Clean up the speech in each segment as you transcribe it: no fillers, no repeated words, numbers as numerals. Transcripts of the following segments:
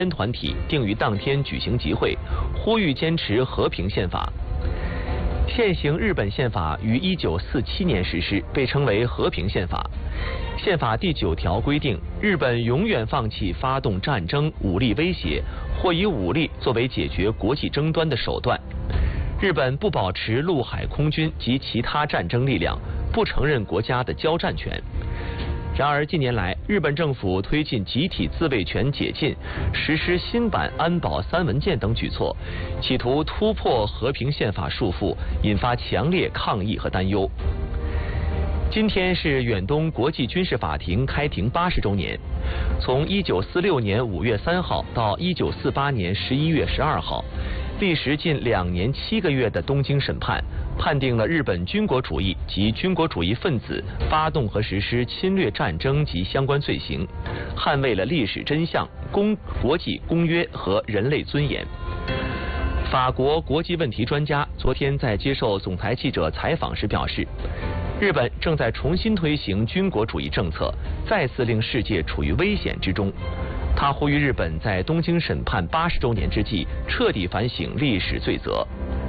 团体定于当天举行集会，呼吁坚持和平宪法。现行日本宪法于1947年实施，被称为和平宪法。宪法第9条规定，日本永远放弃发动战争、武力威胁或以武力作为解决国际争端的手段。日本不保持陆海空军及其他战争力量，不承认国家的交战权。然而，近年来，日本政府推进集体自卫权解禁，实施新版安保3文件等举措，企图突破和平宪法束缚，引发强烈抗议和担忧。今天是远东国际军事法庭开庭80周年。从1946年5月3号到1948年11月12号，历时近2年7个月的东京审判，判定了日本军国主义及军国主义分子发动和实施侵略战争及相关罪行，捍卫了历史真相、国际公约和人类尊严。法国国际问题专家昨天在接受总台记者采访时表示，日本正在重新推行军国主义政策，再次令世界处于危险之中。他呼吁日本在东京审判80周年之际，彻底反省历史罪责。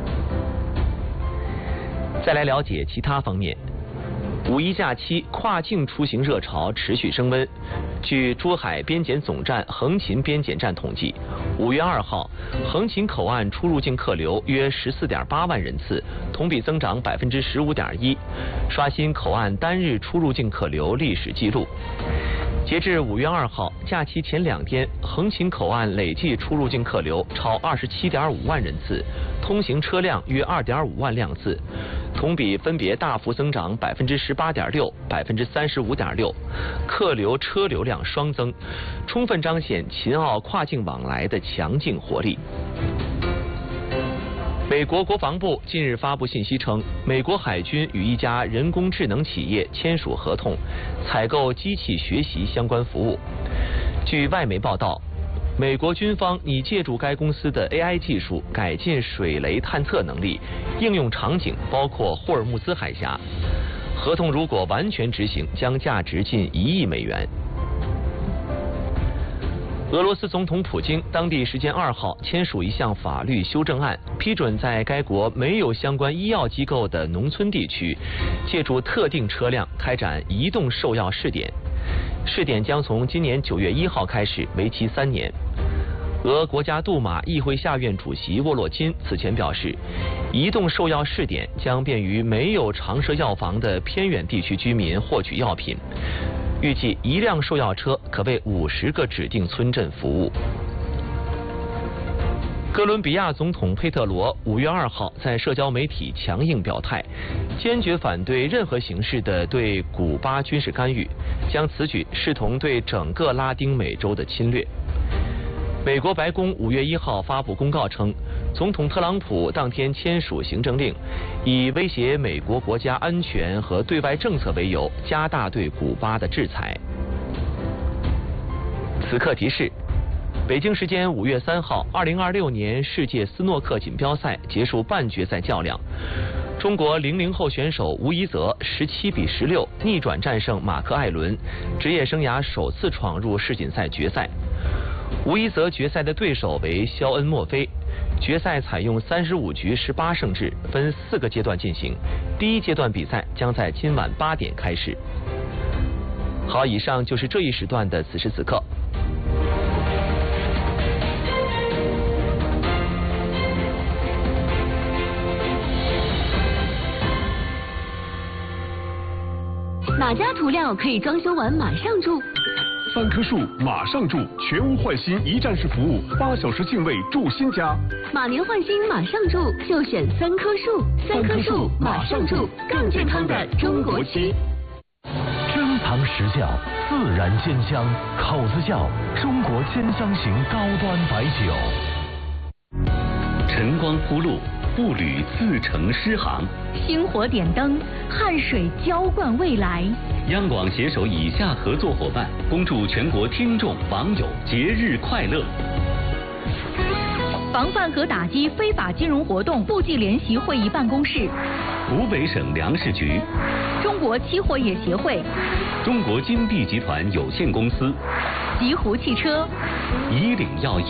再来了解其他方面。五一假期跨境出行热潮持续升温。据珠海边检总站横琴边检站统计，5月2号，横琴口岸出入境客流约14.8万人次，同比增长15.1%，刷新口岸单日出入境客流历史记录。截至5月2号，假期前2天，横琴口岸累计出入境客流超27.5万人次，通行车辆约2.5万辆次，同比分别大幅增长18.6%、35.6%，客流车流量双增，充分彰显秦澳跨境往来的强劲活力。美国国防部近日发布信息称，美国海军与一家人工智能企业签署合同，采购机器学习相关服务。据外媒报道，美国军方拟借助该公司的 AI 技术改进水雷探测能力，应用场景包括霍尔木兹海峡。合同如果完全执行，将价值近1亿美元。俄罗斯总统普京当地时间2号签署一项法律修正案，批准在该国没有相关医药机构的农村地区，借助特定车辆开展移动兽药试点。试点将从今年9月1号开始，为期3年。俄国家杜马议会下院主席沃洛金此前表示，移动兽药试点将便于没有常设药房的偏远地区居民获取药品。预计1辆兽药车可为50个指定村镇服务。哥伦比亚总统佩特罗5月2号在社交媒体强硬表态，坚决反对任何形式的对古巴军事干预，将此举视同对整个拉丁美洲的侵略。美国白宫5月1号发布公告称，总统特朗普当天签署行政令，以威胁美国国家安全和对外政策为由，加大对古巴的制裁。此刻提示：北京时间5月3号，2026年世界斯诺克锦标赛结束半决赛较量，中国00后选手吴一泽17比16逆转战胜马克·艾伦，职业生涯首次闯入世锦赛决赛。吴一泽决赛的对手为肖恩·墨菲。决赛采用35局18胜制，分4个阶段进行。第一阶段比赛将在今晚8点开始。好，以上就是这一时段的此时此刻。 哪家涂料可以装修完马上住 ？3棵树马上住，全屋换新一站式服务，8小时净位住新家。 马年换新马上住，就选3棵树。3棵树马上住，更健康的中国区。 珍藏实窖，自然鲜香，口子窖，中国兼香型高端白酒。 晨光铺路，步履自成诗行。 星火点灯，汗水浇灌未来。 央广携手以下合作伙伴，恭祝全国听众网友节日快乐。 防范和打击非法金融活动部际联席会议办公室， 湖北省粮食局， 中国期货业协会， 中国金碧集团有限公司， 极狐汽车， 以岭药业。